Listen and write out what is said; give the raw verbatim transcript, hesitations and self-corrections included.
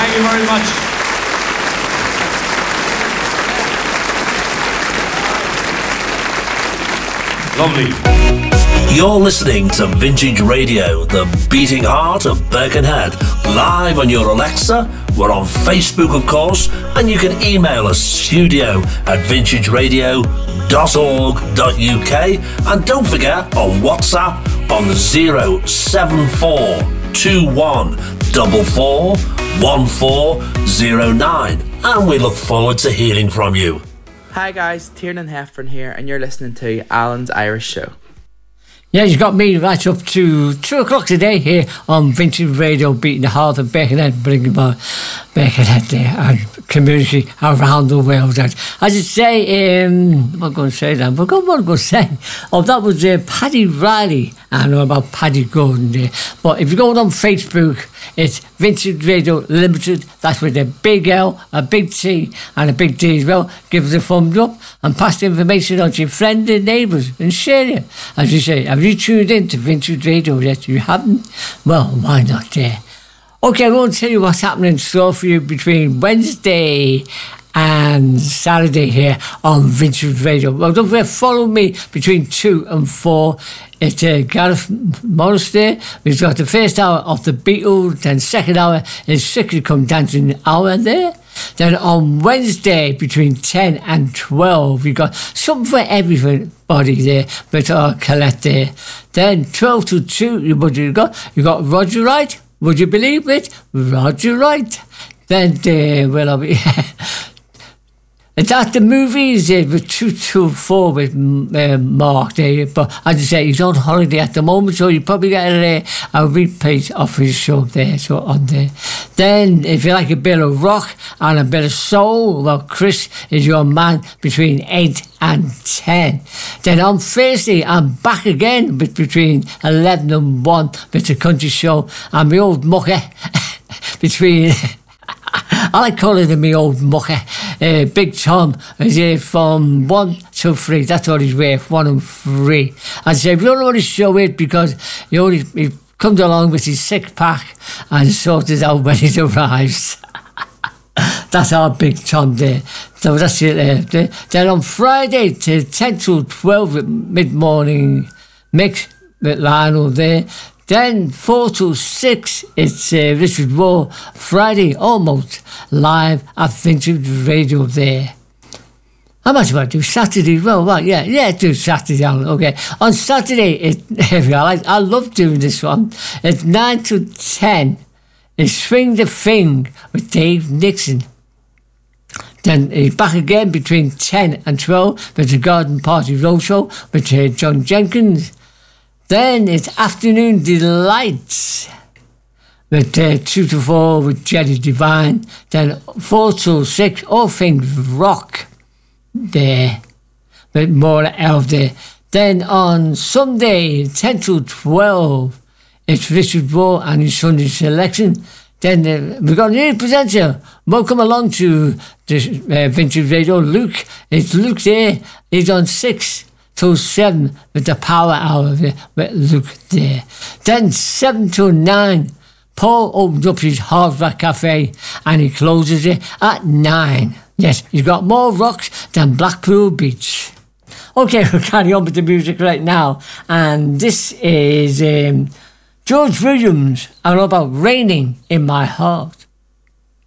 Thank you very much. Lovely. You're listening to Vintage Radio, the beating heart of Birkenhead, live on your Alexa. We're on Facebook, of course, and you can email us studio at vintage radio dot org dot U K, and don't forget on WhatsApp on zero seven four two one four four one four zero nine, and we look forward to hearing from you. Hi guys, Tiernan Heffron here, and you're listening to Alan's Irish Show. Yeah, you got me right up to two o'clock today here on Vintage Radio, beating the heart of Birkenhead, bringing my Birkenhead there and community around the world. And as I say, um, I'm not going to say that, but what am I going to say? Oh, that was uh, Paddy Riley. I know about Paddy Gordon there. But if you go on Facebook, it's Vintage Radio Limited. That's with a big L, a big T, and a big D as well. Give us a thumbs up and pass the information on to your friends and neighbours and share it. As you say, have you tuned in to Vintage Radio yet? You haven't? Well, why not there? Okay, I won't tell you what's happening in store for you between Wednesday and Saturday here on Vintage Radio. Well, don't forget, follow me between two and four. It's uh, Gareth Morris there. We've got the first hour of the Beatles, then second hour is Strictly Come Dancing hour there. Then on Wednesday between ten and twelve, we've got something for everybody there, but our Colette there. Then twelve to two, you what you got? You got Roger Wright. Would you believe it? Roger Wright. Then uh, well, I'll be. It's at the movies uh, with two to four with uh, Mark there, but as I say, he's on holiday at the moment, so you probably get a, a repeat of his show there, so on there. Then, if you like a bit of rock and a bit of soul, well, Chris is your man between eight and ten. Then on Thursday, I'm back again with between eleven and one with the country show, and my old mucker between... I like calling him my old mucker. Uh, Big Tom is here from one to three. That's all he's worth, one and three. I say, we don't know what his show is because he only he comes along with his six pack and sorts it out when it arrives. That's our Big Tom there. So that's it there. Then on Friday, to ten to twelve mid-morning mix with Lionel there. Then four to six, it's uh, Richard Raw, Friday almost live at Vintage Radio there. How much about do Saturday? Well, well, yeah, yeah, do Saturday. Okay, on Saturday, it, I like, I love doing this one. It's nine to ten. It's Swing the Thing with Dave Nixon. Then he's back again between ten and twelve with the Garden Party Roadshow with uh, John Jenkins. Then it's Afternoon Delights with uh, two to four with Jerry Divine. Then four to six, all things rock there with Maura Elf there. Then on Sunday, ten to twelve, it's Richard Raw and his Sunday selection. Then uh, we've got a new presenter. Welcome along to the uh, Vintage Radio. Luke, it's Luke there. He's on six till seven with the Power Hour with Luke there. Then seven to nine, Paul opens up his Hard Rock Cafe and he closes it at nine. Yes, he's got more rocks than Blackpool Beach. Okay, we'll carry on with the music right now. And this is um, George Williams, and about Raining in My Heart.